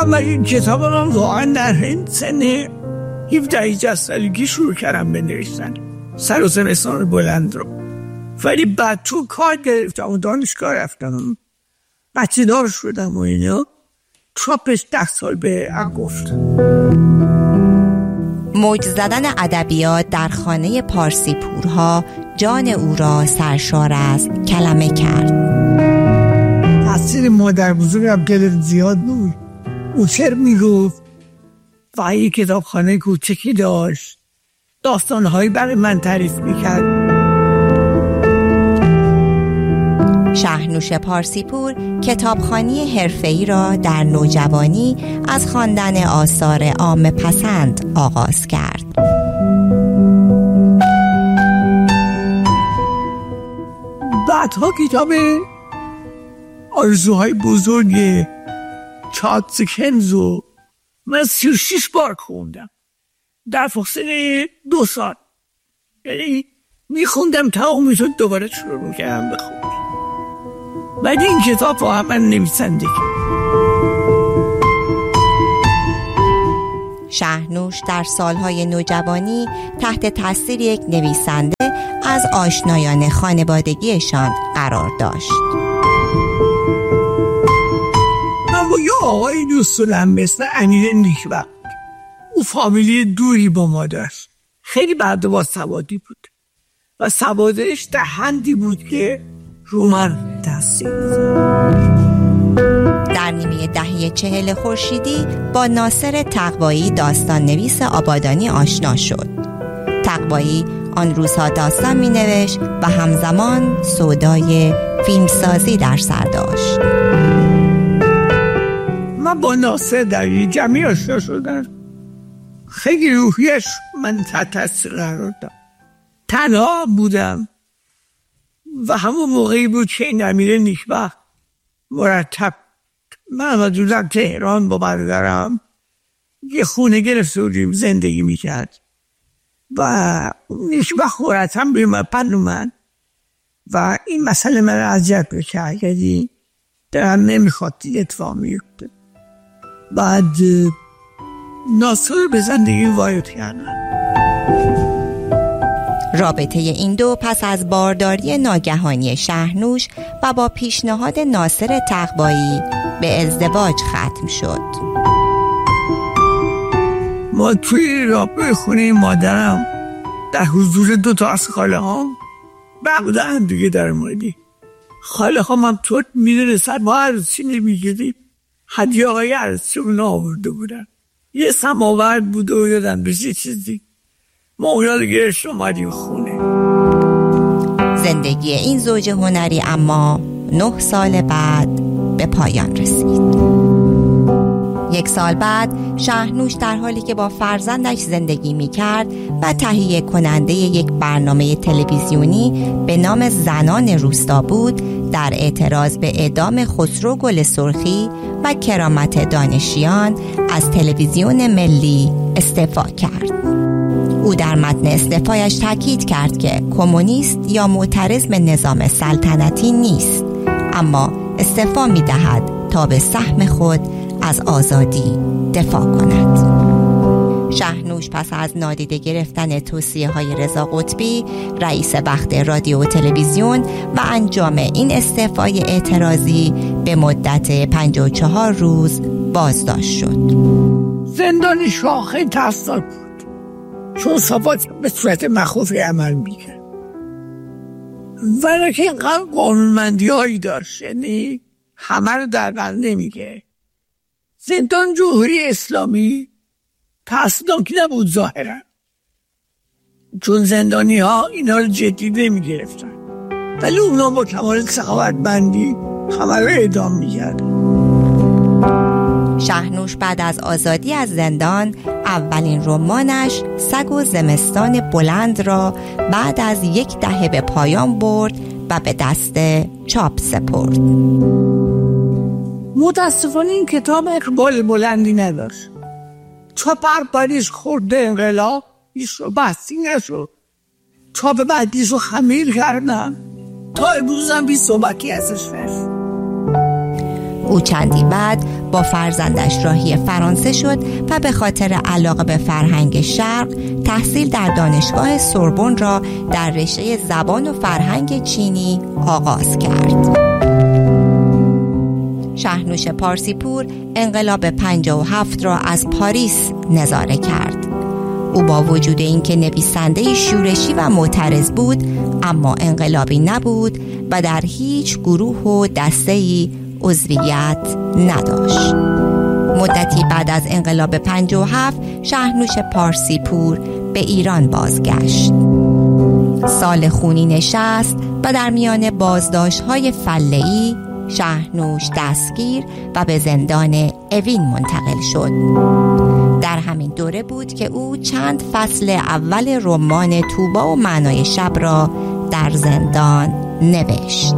من این کتاب رو واقعا در سن 17 سالگی شروع کردم به نوشتن، سر و زمستان بلند رو. ولی بعد تو کار گرفتم و دانشگاه رفتم، بچه دار شدم و اینا، چاپش 10 سال به گفت. موج زدن ادبیات در خانه پارسی پورها جان او را سرشار از کلمه کرد. تاثیر مادر بزرگم خیلی زیاد بود. او شعر میگفت و یک کتابخانه کوچکی داشت، داستانهایی برای من تعریف میکرد. شهنوش پارسیپور کتابخوانی حرفه‌ای را در نوجوانی از خواندن آثار عامه پسند آغاز کرد. بعدها کتاب آرزوهای بزرگ چارلز دیکنز رو من 36 بار خوندم در فاصله 2 سال. یعنی میخوندم تمام شد دوباره شروع میکردم بخونم. ولی این کتاب واقعا من نویسنده شهنوش در سالهای نوجوانی تحت تاثیر یک نویسنده از آشنایان خانوادگیشان قرار داشت. من با یه آقای دوست دارم مثل امیر نیکبخت. او فامیلی دوری با ما داشت، خیلی بعد با سوادی بود و سوادش در حدی بود که رو من تاثیر در نیمه دهه 40 خورشیدی با ناصر تقوایی داستان نویس آبادانی آشنا شد. تقوایی آن روزها داستان می نوشت و همزمان سودای فیلمسازی در سر داشت. من با ناصر در یه جمعی آشنا شدم. خیلی روحیش من تحت تاثیر قرار داد. تنها بودم و همون موقعی بود که این امیر نیکبخت مرتب من و دوزم تهران با برادرم یه خونه گرفته بودیم زندگی میکرد و نیکبخت مرتب به من پند من و این مسئله من را اذیت بکرد، یعنی درم نمیخواد اتفاق میفته. بعد ناصر به زندگی وارد کردم. رابطه این دو پس از بارداری ناگهانی شهنوش و با پیشنهاد ناصر تقوایی به ازدواج ختم شد. ما توی رابطه خونه مادرم در حضور 2 تا از خاله هام بعد هم دیگه در موردی خاله هام هم تو میدونستن ما عروسی نمیگیریم. هدیه آقای عروسی رو آورده بودن، یه سماورد بود و یادم بشه چیزی. ما اونا رو گرشت اومدیم خونه. زندگی این زوج هنری اما 9 سال بعد به پایان رسید. 1 سال بعد شهنوش در حالی که با فرزندش زندگی می کرد و تهیه کننده یک برنامه تلویزیونی به نام زنان روستا بود، در اعتراض به اعدام خسرو گل سرخی و کرامت دانشیان از تلویزیون ملی استعفا کرد. او در متن استعفایش تاکید کرد که کمونیست یا معترض به نظام سلطنتی نیست، اما استعفا می دهد تا به سهم خود از آزادی دفاع کند. شهنوش پس از نادیده گرفتن توصیه‌های رضا قطبی رئیس وقت رادیو و تلویزیون و انجام این استعفای اعتراضی به مدت 54 روز بازداشت شد. زندان شاخه ترسناک بود چون صفات به صورت مخوفی عمل میکرد ولی که اینقدر قانونمندی هایی داشت، یعنی همه رو در بر نمیگه. زندان جمهوری اسلامی ترسناک نبود ظاهرا، چون زندانی ها اینا رو جدی نمی گرفتن، ولی اونا با کمال سخاوتمندی همه رو اعدام می کردن. شهنوش بعد از آزادی از زندان اولین رمانش سگ و زمستان بلند را بعد از 10 دهه به پایان برد و به دست چاپ سپرد. متاسفانه این کتاب اقبال بلندی نداشت. چاپ بعدیش خورده انقلاب ایشو بستی نشد. چاپ بعدیشو خمیر کردن تا امروز هم بی صحبتی ازش هست. او چندی بعد با فرزندش راهی فرانسه شد و به خاطر علاقه به فرهنگ شرق تحصیل در دانشگاه سوربن را در رشته زبان و فرهنگ چینی آغاز کرد. شاهنوش پارسیپور انقلاب 57 را از پاریس نظاره کرد. او با وجود اینکه نویسنده شورشی و معترض بود، اما انقلابی نبود و در هیچ گروه و دسته‌ای عضویت نداشت. مدتی بعد از انقلاب 57 شاهنوش پارسیپور به ایران بازگشت. سال خونین 60 و در میان بازداشت‌های فله‌ای شاهنوش دستگیر و به زندان اوین منتقل شد. در همین دوره بود که او چند فصل اول رمان طوبا و معنای شب را در زندان نوشت.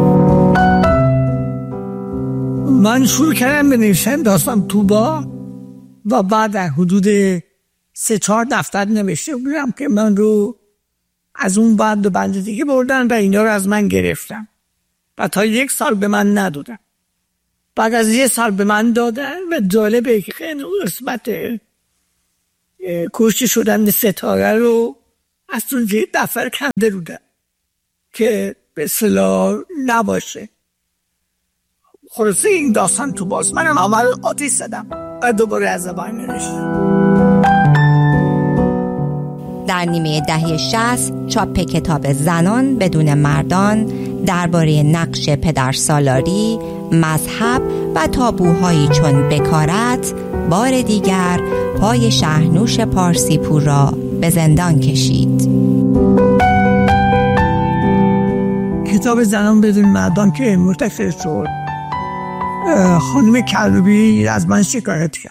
من شروع کردم به نوشتن داستان طوبا و بعد در حدود 3-4 دفتر نوشته بودم که من رو از اون بعد به بند دیگه بردن و اینا رو از من گرفتم و تا 1 سال به من ندادن. بعد از 1 سال به من دادن و جالبه که خیلی قسمت کشته شدن ستاره رو از اون دفتر کنده بودن که به اصطلاح نباشه. خلاصه این داستان تو باز من اول آتیش زدم و دوباره از زبان نوشتم. در نیمه دهه 60 چاپ کتاب زنان بدون مردان درباره نقش پدرسالاری، مذهب و تابوهایی چون بکارت بار دیگر پای شاهنوش پارسیپور را به زندان کشید. کتاب زنان بدون مردان که منتشر شد، خانم کروبی از من شکایت کرد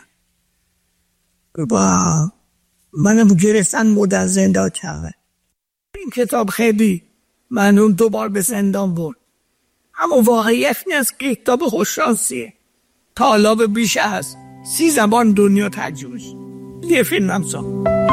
و منم گرفتن مدت زندان کرده. این کتاب خیلی منو 2 بار به زندان برد، اما واقعیت این است که کتاب خوششانسیه. تا حالا به بیش از 30 زبان دنیا ترجمه شد. یه فیلم هم ساخت.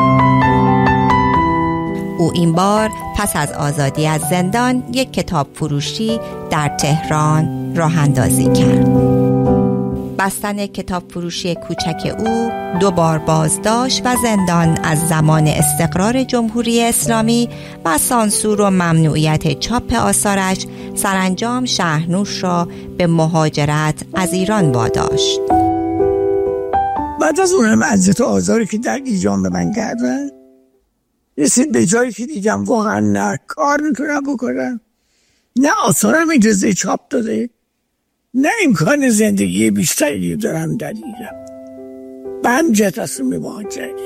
او این بار پس از آزادی از زندان یک کتاب فروشی در تهران راه اندازی کرد. بستن کتاب فروشی کوچک او 2 بار بازداشت و زندان از زمان استقرار جمهوری اسلامی و سانسور و ممنوعیت چاپ آثارش سرانجام شاهنوش را به مهاجرت از ایران واداشت. بعد از اونم اذیت و آزاری که در ایران به من کردن، رسید به جایی که دیدم واقعا نه کار میتونم بکنم، نه آثارم اجازه چاپ داده، نه امکان زندگی بیشتری دارم در ایران. به همجه تصمیم مهاجرت.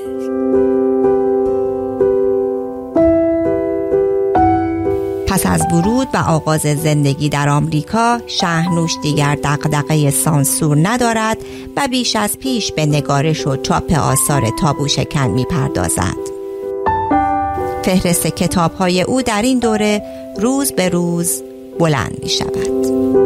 پس از ورود و آغاز زندگی در آمریکا، شاهنوش دیگر دغدغه سانسور ندارد و بیش از پیش به نگارش و چاپ آثار تابوشکن می‌پردازد. فهرست کتاب‌های او در این دوره روز به روز بلند می‌شود.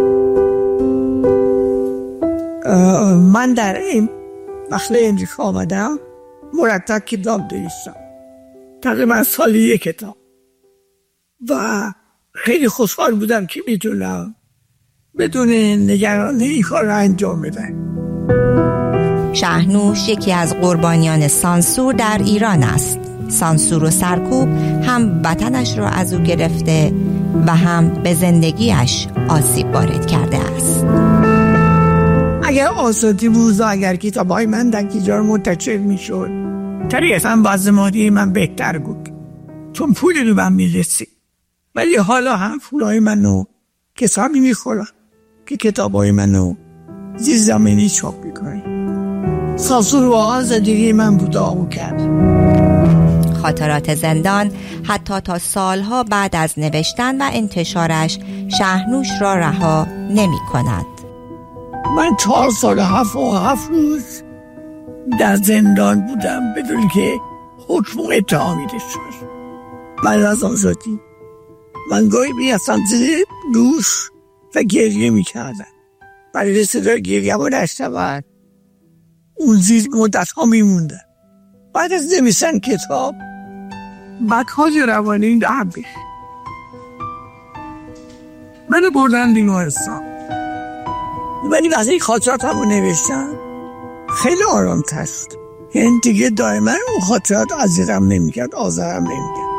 من در این مخله امریکا آمدم، مرتب کتاب نوشتم، تقریبا سالی 1 کتاب و خیلی خوشحال بودم که میتونم بدون نگرانی این کار را انجام بدم. شاهنوش یکی از قربانیان سانسور در ایران است. سانسور و سرکوب هم وطنش را از او گرفته و هم به زندگیش آسیب وارد کرده است. اگر آزادی بود و اگر کتاب‌های من در اینجا منتشر میشد، طبیعتاً وضع مادی من بهتر بود، چون پولی رو من میرسید. ولی حالا هم پولای منو کسانی میخورن که کتابای منو زیرزمینی چاپ میکنن. سانسور واقعا زندگی من بوداغو کرد. خاطرات زندان حتی تا سالها بعد از نوشتن و انتشارش شاهنوش را رها نمی کند. من 4 سال و 7 روز در زندان بودم بدون که حکم و اتهامی داشته باشم. من از آزادی من گاهی میرفتم زیر دوش و گریه میکردم، برای صدای گریه ما نشنود. اون زیر مدت ها میمونده. بعد از نویسن کتاب بدحالی روانی در بیش من بردن بیمارستان ولی وقتی خاطرات همون نوشتم خیلی آرام‌تر شد. یعنی دیگه دائما اون خاطرات اذیتم نمی‌کرد، آزارم نمی‌کرد.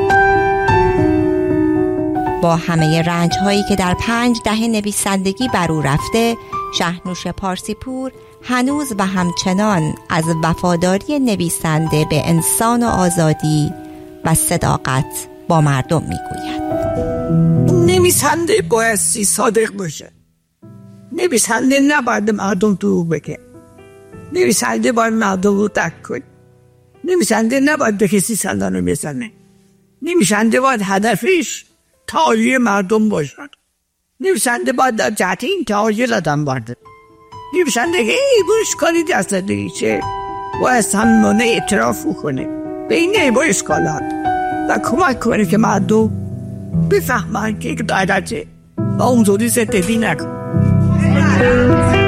با همه رنج‌هایی که در 5 دهه نویسندگی بر او رفته، شهنوش پارسیپور هنوز و همچنان از وفاداری نویسنده به انسان و آزادی و صداقت با مردم میگوید. نویسنده بایستی صادق باشه. نویسنده نباید مردم دروغ بگه. نویسنده باید مردم رو درک کنه. نویسنده نباید به کسی سلام رو بزنه. نویسنده باید هدفش تعالی مردم باشد. نویسنده باید در جهت این تعالی آدم برده. نویسنده که بوش کاری دست نداریشه باید همونه اعتراف کنه به این با اشکالات و کمک کنه که مردم بفهمن که یک دایرته و اونطوری زندگی نکن.